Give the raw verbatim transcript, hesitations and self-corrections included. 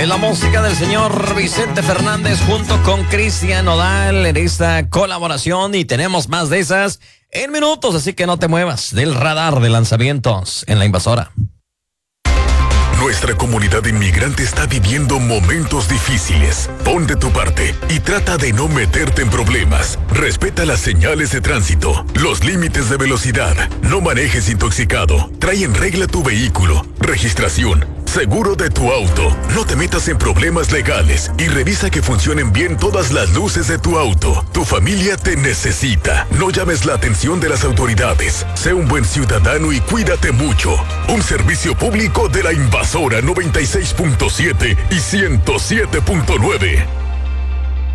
Es la música del señor Vicente Fernández junto con Cristian Nodal en esta colaboración y tenemos más de esas en minutos, así que no te muevas del radar de lanzamientos en La Invasora. Nuestra comunidad inmigrante está viviendo momentos difíciles. Pon de tu parte y trata de no meterte en problemas. Respeta las señales de tránsito, los límites de velocidad. No manejes intoxicado. Trae en regla tu vehículo, registración, seguro de tu auto. No te metas en problemas legales y revisa que funcionen bien todas las luces de tu auto. Tu familia te necesita. No llames la atención de las autoridades. Sé un buen ciudadano y cuídate mucho. Un servicio público de La Invasora noventa y seis punto siete y ciento siete punto nueve.